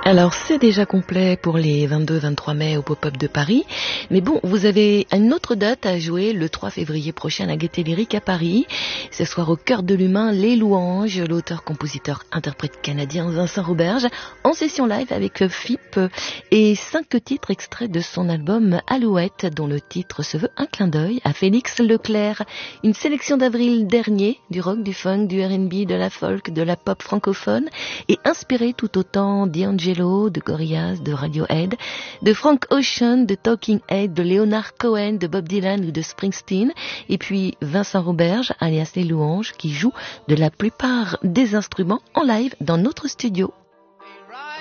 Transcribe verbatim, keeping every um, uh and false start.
Alors c'est déjà complet pour les vingt-deux vingt-trois mai au Pop-Up de Paris, mais bon, vous avez une autre date à jouer le trois février prochain à la Gaîté Lyrique à Paris. Ce soir au cœur de l'humain, Les Louanges, l'auteur, compositeur, interprète canadien Vincent Roberge, en session live avec F I P et cinq titres extraits de son album Alouette, dont le titre se veut un clin d'œil à Félix Leclerc. Une sélection d'avril dernier, du rock, du funk, du R and B, de la folk, de la pop francophone, et inspiré tout autant d'Angelo, de Gorillaz, de Radiohead, de Frank Ocean, de Talking Head, de Leonard Cohen, de Bob Dylan ou de Springsteen, et puis Vincent Roberge, alias Les Louanges, qui joue de la plupart des instruments en live dans notre studio.